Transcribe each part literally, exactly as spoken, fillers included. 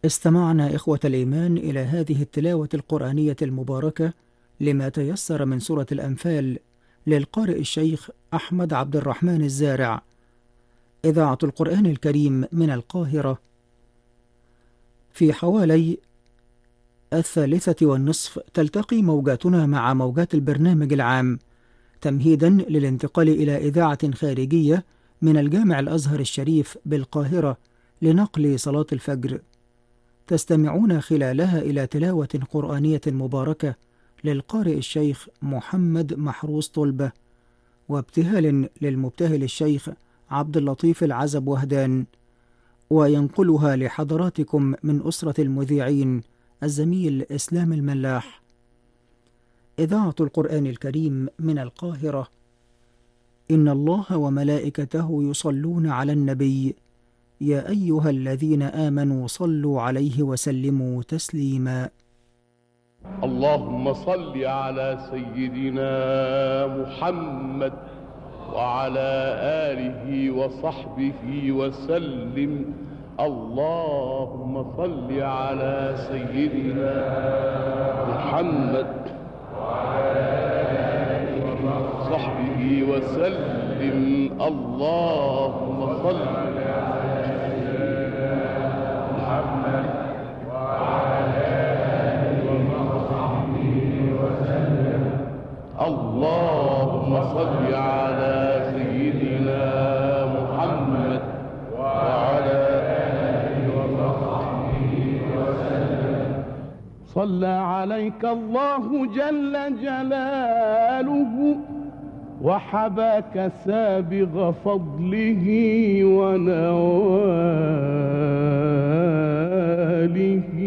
استمعنا إخوة الإيمان إلى هذه التلاوة القرآنية المباركة لما تيسر من سورة الأنفال للقارئ الشيخ أحمد عبد الرحمن الزارع. إذاعة القرآن الكريم من القاهرة في حوالي الثالثة والنصف تلتقي موجاتنا مع موجات البرنامج العام تمهيدا للانتقال إلى إذاعة خارجية من الجامع الأزهر الشريف بالقاهرة لنقل صلاة الفجر. تستمعون خلالها إلى تلاوة قرآنية مباركة للقارئ الشيخ محمد محروس طلبة، وابتهال للمبتهل الشيخ عبد اللطيف العزب وهدان، وينقلها لحضراتكم من أسرة المذيعين الزميل إسلام الملاح. إذاعة القرآن الكريم من القاهرة. إن الله وملائكته يصلون على النبي يا أيها الذين آمنوا صلوا عليه وسلموا تسليما. اللهم صل على سيدنا محمد وعلى آله وصحبه وسلم. اللهم صل على سيدنا محمد وعلى آله وصحبه وسلم. اللهم صل اللهم صل على سيدنا محمد وعلى آله وصحبه وسلم. صلى عليك الله جل جلاله وحباك سابغ فضله ونواله.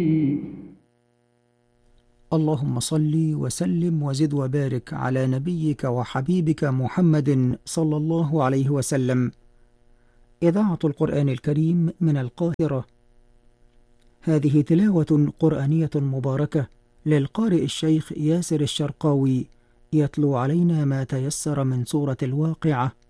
اللهم صل وسلم وزد وبارك على نبيك وحبيبك محمد صلى الله عليه وسلم. إذاعة القرآن الكريم من القاهرة. هذه تلاوة قرآنية مباركة للقارئ الشيخ ياسر الشرقاوي، يتلو علينا ما تيسر من سورة الواقعة